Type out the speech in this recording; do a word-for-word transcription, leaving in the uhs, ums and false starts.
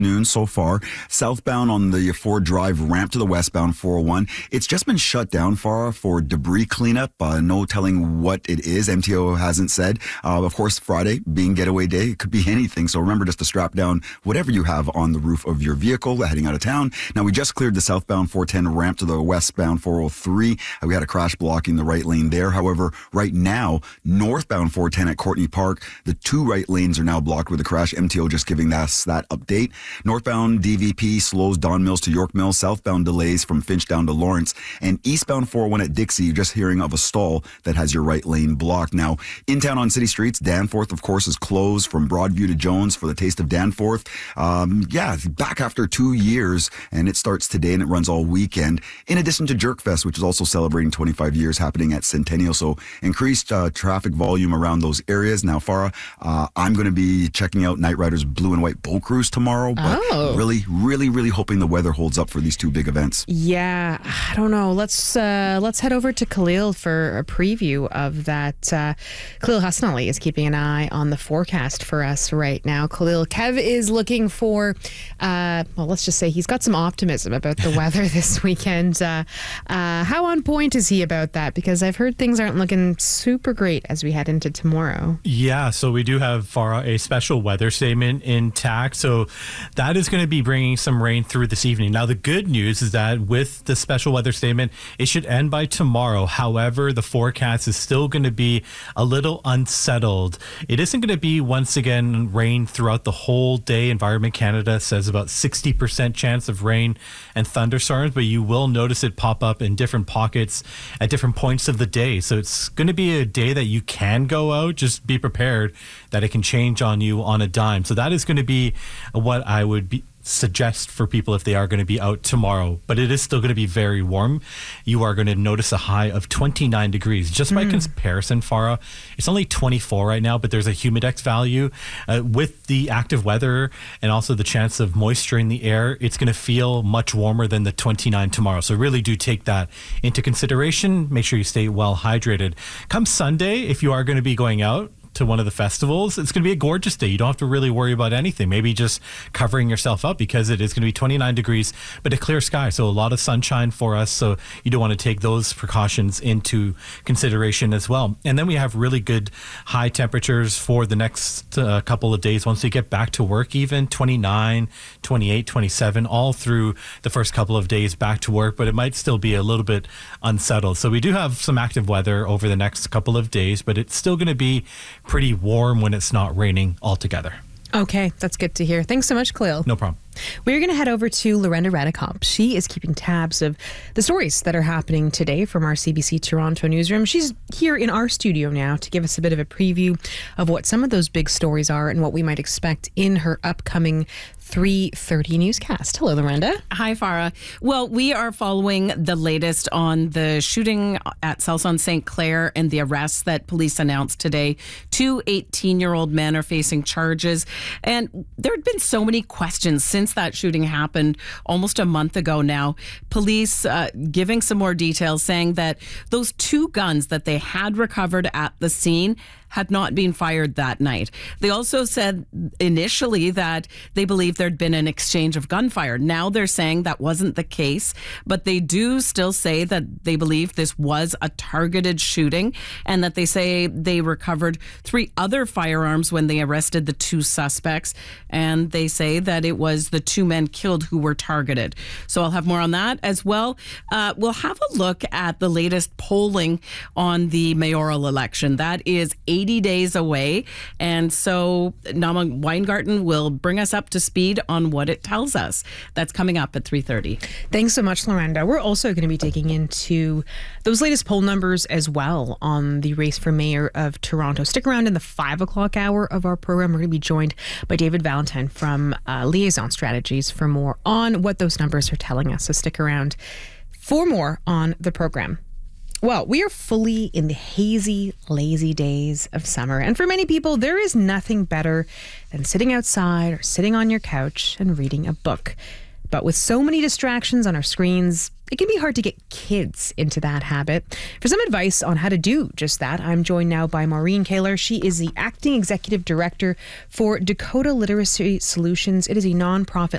noon so far. Southbound on the Ford Drive ramp to the westbound four oh one. It's just been shut down far for debris cleanup. Uh, no telling what it is. M T O hasn't said. Uh, of course, Friday being getaway day, it could be anything. So remember just to strap down whatever you have on the roof of your vehicle heading out of town. Now, we just cleared the southbound four ten ramp to the westbound four oh three. Uh, we had a crash blocking the right lane there. However, right now, northbound four ten at Courtney Park, the two right lanes are now blocked with the crash. M T O just giving us that update. Northbound D V P slows Don Mills to York Mills. Southbound delays from Finch down to Lawrence. And eastbound four oh one at Dixie, you're just hearing of a stall that has your right lane blocked. Now, in town on city streets, Danforth, of course, is closed from Broadview to Jones for the Taste of Danforth. Um, yeah, back after two years, and it starts today and it runs all weekend. In addition to Jerkfest, which is also celebrating twenty-five years happening at Centennial. So increased uh, traffic volume around those areas. Now, Farah, uh, I'm going to be checking out Night Riders Blue and White Boat Cruise tomorrow, but oh. really, really, really hoping the weather holds up for these two big events. Yeah, I don't know. Let's uh, let's head over to Khalil for a preview of that. Uh, Khalil Hassan Ali is keeping an eye on the forecast for us right now. Khalil, Kev is looking for, uh, well, let's just say he's got some optimism about the weather this weekend. Uh, uh, how on point is he about that? Because I've heard things aren't looking super great as we head into tomorrow. Yeah, so we do have Farah, a special weather statement intact. So that is going to be bringing some rain through this evening. Now, the good news is that with the special weather statement, it should end by tomorrow. However, the forecast is still going to be a little unsettled. It isn't going to be, once again, rain throughout the whole day. Environment Canada says about sixty percent chance of rain and thunderstorms, but you will notice it pop up in different pockets at different points of the day. So it's going to be a day that you can go out. Just be prepared that it can change on you on a dime. So that is going to be what I would be suggest for people if they are going to be out tomorrow. But it is still going to be very warm. You are going to notice a high of twenty-nine degrees. Just by mm. comparison, Farah, it's only twenty-four right now, but there's a humidex value. Uh, with the active weather and also the chance of moisture in the air, it's going to feel much warmer than the twenty-nine tomorrow. So really do take that into consideration. Make sure you stay well hydrated. Come Sunday, if you are going to be going out to one of the festivals, it's going to be a gorgeous day. You don't have to really worry about anything. Maybe just covering yourself up, because it is going to be twenty-nine degrees, but a clear sky. So a lot of sunshine for us. So you do want to take those precautions into consideration as well. And then we have really good high temperatures for the next uh, couple of days. Once we get back to work, even twenty-nine, twenty-eight, twenty-seven, all through the first couple of days back to work, but it might still be a little bit unsettled. So we do have some active weather over the next couple of days, but it's still going to be pretty warm when it's not raining altogether. Okay, that's good to hear. Thanks so much, Khalil. No problem. We're going to head over to Lorenda Radicop. She is keeping tabs of the stories that are happening today from our C B C Toronto newsroom. She's here in our studio now to give us a bit of a preview of what some of those big stories are and what we might expect in her upcoming three thirty newscast. Hello, Lorenda. Hi, Farah. Well, we are following the latest on the shooting at South on Saint Clair and the arrests that police announced today. Two eighteen-year-old men are facing charges. And there had been so many questions since that shooting happened almost a month ago now. Police uh, giving some more details, saying that those two guns that they had recovered at the scene had not been fired that night. They also said initially that they believed there'd been an exchange of gunfire. Now they're saying that wasn't the case, but they do still say that they believe this was a targeted shooting, and that they say they recovered three other firearms when they arrested the two suspects, and they say that it was the two men killed who were targeted. So I'll have more on that as well. Uh, we'll have a look at the latest polling on the mayoral election. That is eighty days away. And so Nama Weingarten will bring us up to speed on what it tells us. That's coming up at three thirty. Thanks so much, Lorenda. We're also going to be digging into those latest poll numbers as well on the race for mayor of Toronto. Stick around in the five o'clock hour of our program. We're going to be joined by David Valentine from uh, Liaison Strategies for more on what those numbers are telling us. So stick around for more on the program. Well, we are fully in the hazy, lazy days of summer. And for many people, there is nothing better than sitting outside or sitting on your couch and reading a book. But with so many distractions on our screens, it can be hard to get kids into that habit. For some advice on how to do just that, I'm joined now by Maureen Kaler. She is the Acting Executive Director for Dakota Literacy Solutions. It is a nonprofit